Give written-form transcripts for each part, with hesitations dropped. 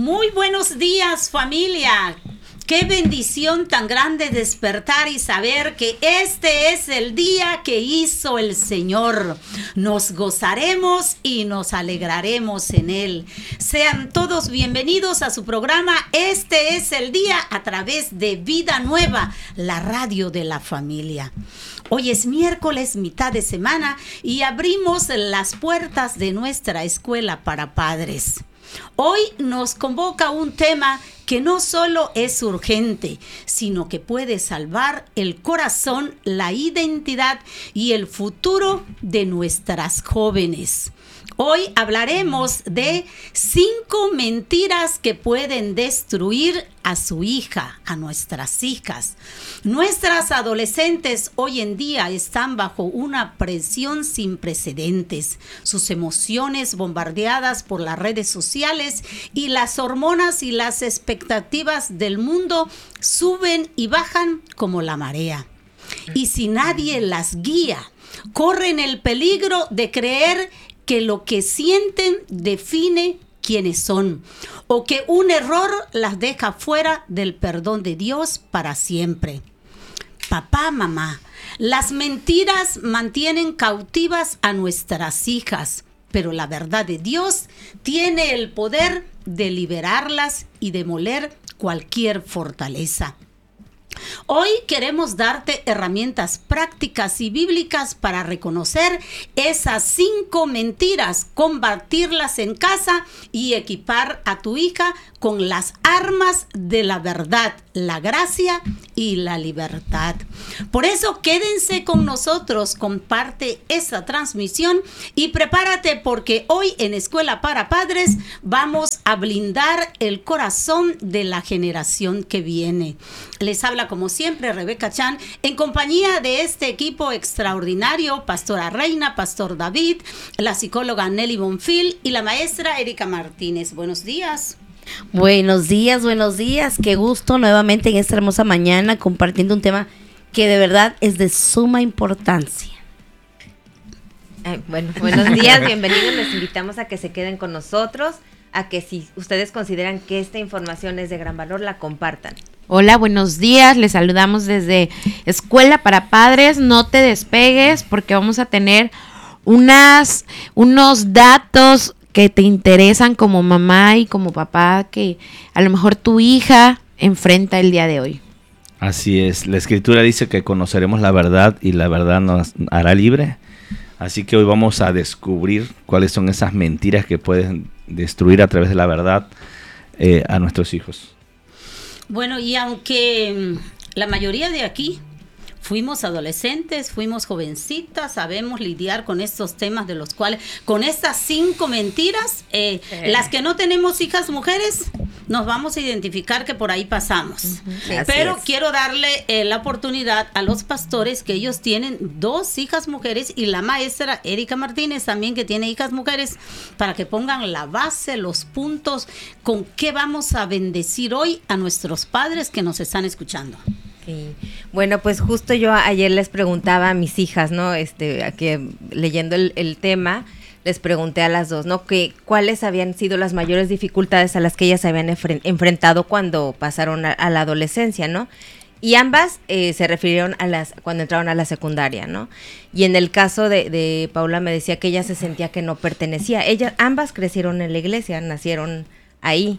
Muy buenos días, familia. Qué bendición tan grande despertar y saber que este es el día que hizo el Señor. Nos gozaremos y nos alegraremos en Él. Sean todos bienvenidos a su programa Este es el día a través de Vida Nueva, la radio de la familia. Hoy es miércoles, mitad de semana, y abrimos las puertas de nuestra escuela para padres. Hoy nos convoca un tema que no solo es urgente, sino que puede salvar el corazón, la identidad y el futuro de nuestras jóvenes. Hoy hablaremos de 5 mentiras que pueden destruir a su hija, a nuestras hijas. Nuestras adolescentes hoy en día están bajo una presión sin precedentes. Sus emociones bombardeadas por las redes sociales y las hormonas y las expectativas del mundo suben y bajan como la marea. Y si nadie las guía, corren el peligro de creer que lo que sienten define quiénes son, o que un error las deja fuera del perdón de Dios para siempre. Papá, mamá, las mentiras mantienen cautivas a nuestras hijas, pero la verdad de Dios tiene el poder de liberarlas y demoler cualquier fortaleza. Hoy queremos darte herramientas prácticas y bíblicas para reconocer esas 5 mentiras, combatirlas en casa y equipar a tu hija con las armas de la verdad, la gracia y la libertad. Por eso quédense con nosotros, comparte esa transmisión y prepárate porque hoy en Escuela para Padres vamos a blindar el corazón de la generación que viene. Les habla como siempre Rebeca Chan en compañía de este equipo extraordinario, Pastora Reina, Pastor David, la psicóloga Nelly Bonfil y la maestra Erika Martínez. Buenos días. Buenos días, qué gusto nuevamente en esta hermosa mañana compartiendo un tema que de verdad es de suma importancia. Buenos días, bienvenidos, les invitamos a que se queden con nosotros, a que si ustedes consideran que esta información es de gran valor, la compartan. Hola, buenos días, les saludamos desde Escuela para Padres, no te despegues porque vamos a tener unos datos que te interesan como mamá y como papá que a lo mejor tu hija enfrenta el día de hoy. Así es, la Escritura dice que conoceremos la verdad y la verdad nos hará libre. Así que hoy vamos a descubrir cuáles son esas mentiras que pueden destruir a través de la verdad a nuestros hijos. Bueno, y aunque la mayoría de aquí fuimos adolescentes, fuimos jovencitas, sabemos lidiar con estos temas de los cuales, con estas 5 mentiras, las que no tenemos hijas mujeres, nos vamos a identificar que por ahí pasamos. Pero quiero darle la oportunidad a los pastores que ellos tienen 2 hijas mujeres y la maestra Erika Martínez también que tiene hijas mujeres para que pongan la base, los puntos con qué vamos a bendecir hoy a nuestros padres que nos están escuchando. Sí. Bueno, pues justo yo ayer les preguntaba a mis hijas, ¿no? Que leyendo el tema, les pregunté a las 2, ¿no? Que cuáles habían sido las mayores dificultades a las que ellas se habían enfrentado cuando pasaron a la adolescencia, ¿no? Y ambas se refirieron cuando entraron a la secundaria, ¿no? Y en el caso de Paula me decía que ella se sentía que no pertenecía. Ambas crecieron en la iglesia, nacieron ahí.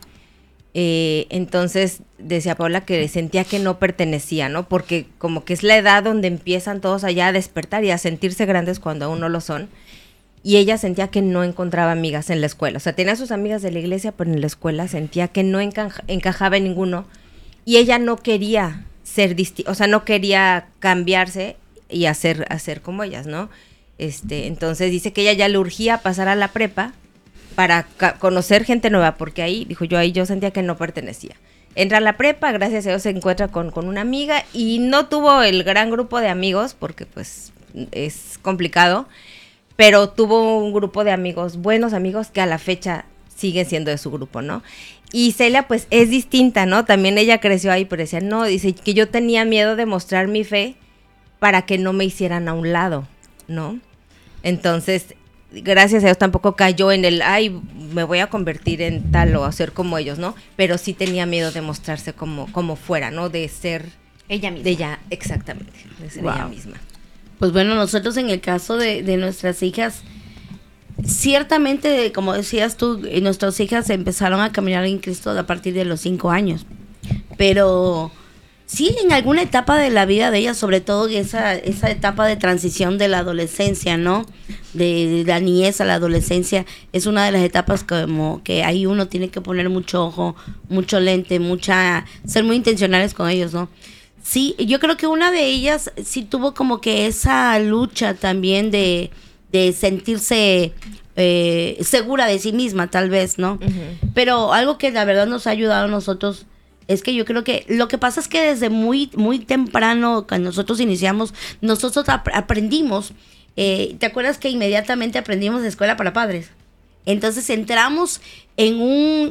Entonces decía Paula que sentía que no pertenecía, ¿no? Porque como que es la edad donde empiezan todos allá a despertar y a sentirse grandes cuando aún no lo son. Y ella sentía que no encontraba amigas en la escuela. O sea, tenía sus amigas de la iglesia, pero en la escuela sentía que no encajaba en ninguno. Y ella no quería ser distinta, o sea, no quería cambiarse y hacer como ellas, ¿no? Entonces dice que ella ya le urgía pasar a la prepa para conocer gente nueva, porque ahí yo sentía que no pertenecía. Entra a la prepa, gracias a Dios se encuentra con una amiga y no tuvo el gran grupo de amigos, porque pues es complicado, pero tuvo un grupo de amigos, buenos amigos, que a la fecha siguen siendo de su grupo, ¿no? Y Celia pues es distinta, ¿no? También ella creció ahí, pero decía, no, dice que yo tenía miedo de mostrar mi fe para que no me hicieran a un lado, ¿no? Entonces gracias a Dios tampoco cayó en el, me voy a convertir en tal o a ser como ellos, ¿no? Pero sí tenía miedo de mostrarse como fuera, ¿no? De ser Ella misma. de ella, exactamente, de ser ella Wow. misma. Pues bueno, nosotros en el caso de nuestras hijas, ciertamente, como decías tú, nuestras hijas empezaron a caminar en Cristo a partir de los 5 años. Pero sí, en alguna etapa de la vida de ellas, sobre todo esa etapa de transición de la adolescencia, ¿no? De la niñez a la adolescencia, es una de las etapas como que ahí uno tiene que poner mucho ojo, mucho lente, ser muy intencionales con ellos, ¿no? Sí, yo creo que una de ellas sí tuvo como que esa lucha también de sentirse segura de sí misma, tal vez, ¿no? Ujú. Pero algo que la verdad nos ha ayudado a nosotros es que yo creo que lo que pasa es que desde muy, muy temprano, cuando nosotros iniciamos, nosotros aprendimos, ¿te acuerdas que inmediatamente aprendimos de escuela para padres? Entonces entramos en un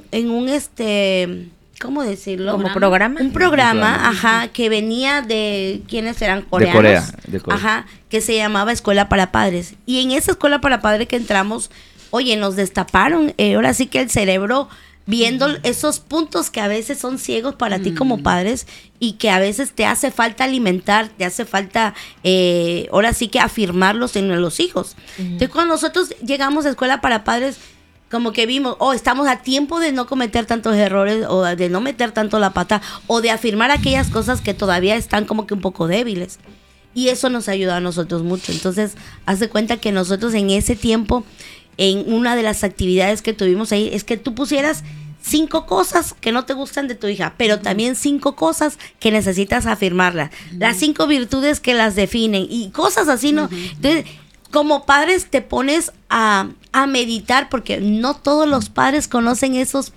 ¿cómo decirlo? ¿Como programa? Un programa, Un programa. ajá, que venía de, ¿quiénes eran? De Coreanos. Corea, de Corea. Ajá, que se llamaba Escuela para Padres. Y en esa Escuela para Padres que entramos, oye, nos destaparon, ahora sí que el cerebro, viendo esos puntos que a veces son ciegos para ti como padres y que a veces te hace falta alimentar, te hace falta, ahora sí que afirmarlos en los hijos. Entonces, cuando nosotros llegamos a Escuela para Padres, como que vimos, estamos a tiempo de no cometer tantos errores o de no meter tanto la pata o de afirmar aquellas cosas que todavía están como que un poco débiles. Y eso nos ayuda a nosotros mucho. Entonces, haz de cuenta que nosotros en ese tiempo, en una de las actividades que tuvimos ahí, es que tú pusieras 5 cosas que no te gustan de tu hija, pero también 5 cosas que necesitas afirmarlas. Las 5 virtudes que las definen y cosas así, ¿no? Entonces, como padres te pones a meditar, porque no todos los padres conocen esos